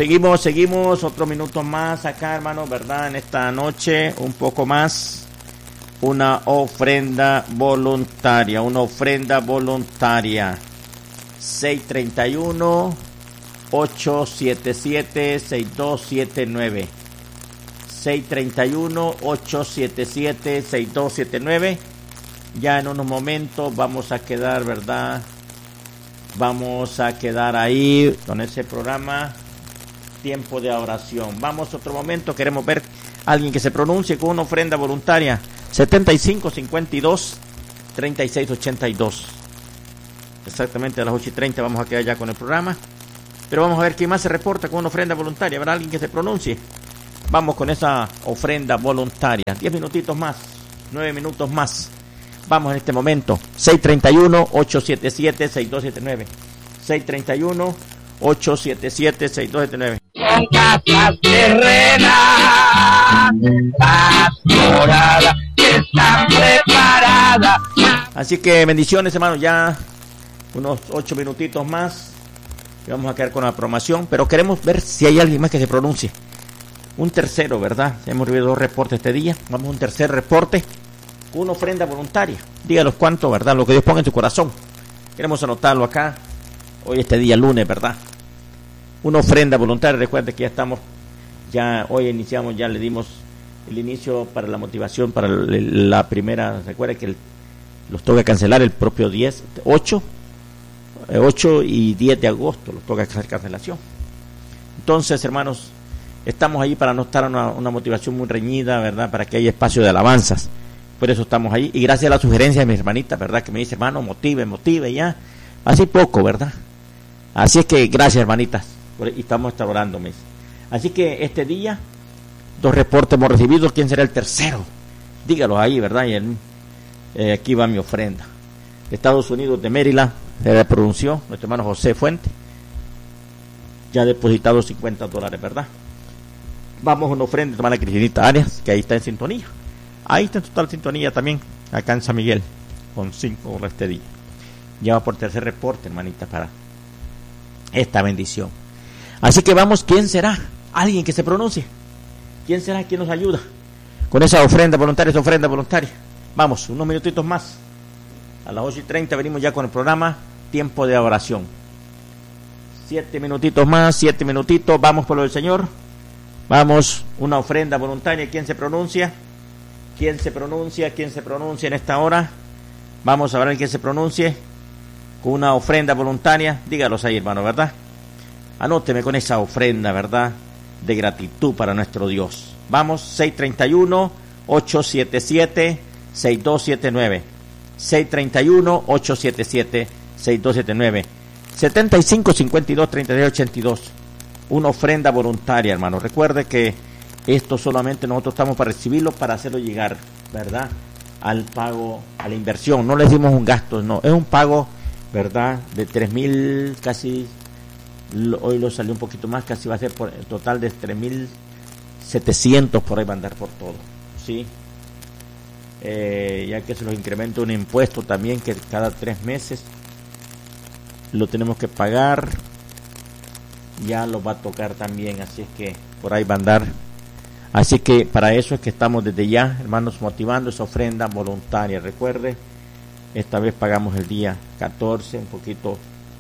Seguimos otro minuto más acá, hermanos, ¿verdad? En esta noche, un poco más. Una ofrenda voluntaria. 631-877-6279. 631-877-6279. Ya en unos momentos vamos a quedar, ¿verdad? Vamos a quedar ahí con ese programa, tiempo de oración. Vamos otro momento, queremos ver a alguien que se pronuncie con una ofrenda voluntaria. 7552-3682. Exactamente a las 8:30 vamos a quedar ya con el programa. Pero vamos a ver quién más se reporta con una ofrenda voluntaria. ¿Habrá alguien que se pronuncie? Vamos con esa ofrenda voluntaria. 10 minutitos más, 9 minutos más. Vamos en este momento. 631-877-6279. 631-877-6279. Son casas terrenas, pastoradas, que están preparadas. Así que bendiciones, hermanos. Ya unos 8 minutitos más y vamos a quedar con la programación. Pero queremos ver si hay alguien más que se pronuncie. Un tercero, ¿verdad? Hemos recibido 2 reportes este día. Vamos a un tercer reporte. Una ofrenda voluntaria. Díganos cuánto, ¿verdad? Lo que Dios ponga en tu corazón. Queremos anotarlo acá. Hoy este día lunes, ¿verdad? Una ofrenda voluntaria. Recuerden que ya estamos, ya hoy iniciamos, ya le dimos el inicio para la motivación, para la primera. Recuerden que los toca cancelar el propio 8 y 10 de agosto. Los toca hacer cancelación. Entonces, hermanos, estamos ahí para no estar una motivación muy reñida, ¿verdad? Para que haya espacio de alabanzas. Por eso estamos ahí. Y gracias a la sugerencia de mi hermanita, ¿verdad? Que me dice, hermano, motive ya. Así poco, ¿verdad? Así es que gracias, hermanitas. Y estamos orando, mes. Así que este día, 2 reportes hemos recibido. ¿Quién será el tercero? Dígalo ahí, ¿verdad? Y aquí va mi ofrenda. Estados Unidos de Maryland, se pronunció nuestro hermano José Fuente. Ya ha depositado $50, ¿verdad? Vamos a una ofrenda de hermana Cristinita Arias, que ahí está en sintonía. Ahí está en total sintonía también, acá en San Miguel, con $5 este día. Ya va por tercer reporte, hermanita, para esta bendición. Así que vamos, ¿quién será? Alguien que se pronuncie. ¿Quién será quien nos ayuda con esa ofrenda voluntaria, Vamos, unos minutitos más. A las 8:30 venimos ya con el programa Tiempo de Oración. 7 minutitos más, 7 minutitos, vamos por lo del Señor. Vamos, una ofrenda voluntaria. ¿Quién se pronuncia? ¿Quién se pronuncia en esta hora? Vamos a ver quién se pronuncie con una ofrenda voluntaria. Dígalos ahí, hermano, ¿verdad? Anóteme con esa ofrenda, ¿verdad? De gratitud para nuestro Dios. Vamos, 631-877-6279. 631-877-6279. 7552-3382. Una ofrenda voluntaria, hermano. Recuerde que esto solamente nosotros estamos para recibirlo, para hacerlo llegar, ¿verdad? Al pago, a la inversión. No le dimos un gasto, no. Es un pago, ¿verdad? De 3,000 casi. Hoy lo salió un poquito más, casi va a ser por el total de 3,700 por ahí va a andar por todo, ¿sí? Ya que se nos incrementa un impuesto también que cada 3 meses lo tenemos que pagar, ya lo va a tocar también, así es que por ahí va a andar. Así que para eso es que estamos desde ya, hermanos, motivando esa ofrenda voluntaria. Recuerde, esta vez pagamos el día 14, un poquito,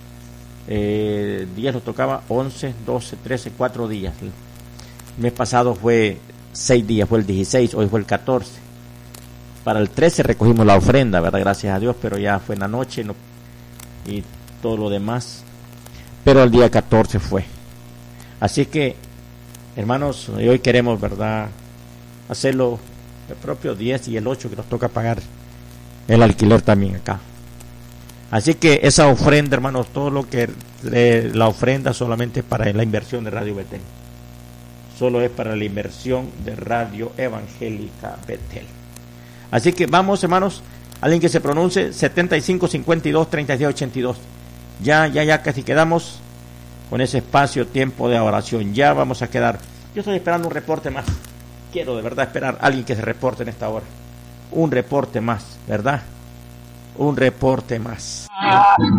días nos tocaba 11, 12, 13, 4 días. El mes pasado fue 6 días, fue el 16, hoy fue el 14. Para el 13 recogimos la ofrenda, ¿verdad? Gracias a Dios, pero ya fue en la noche y todo lo demás. Pero el día 14 fue. Así que, hermanos, hoy queremos, ¿verdad?, hacerlo el propio 10 y el 8 que nos toca pagar el alquiler también acá. Así que esa ofrenda, hermanos, todo lo que la ofrenda solamente es para la inversión de Radio Betel. Solo es para la inversión de Radio Evangélica Betel. Así que vamos, hermanos, alguien que se pronuncie, 7552-3682. Ya casi quedamos con ese espacio, tiempo de oración. Ya vamos a quedar. Yo estoy esperando un reporte más. Quiero de verdad esperar a alguien que se reporte en esta hora. Un reporte más, ¿verdad? Un reporte más.